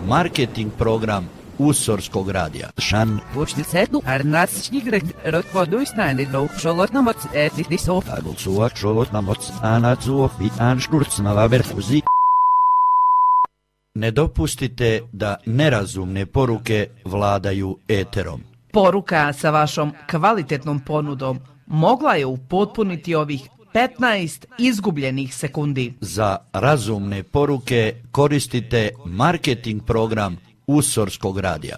marketing program Usorskog radija. Šan. Počnicetu arnatsnigret rotvoduisnäänilou šolotnamots etitisov. Agulsuot šolotnamots anatsuov i anšturcnavaberfuzi. Ne dopustite da nerazumne poruke vladaju eterom. Poruka sa vašom kvalitetnom ponudom mogla je upotpuniti ovih 15 izgubljenih sekundi. Za razumne poruke koristite marketing program Usorskog radija.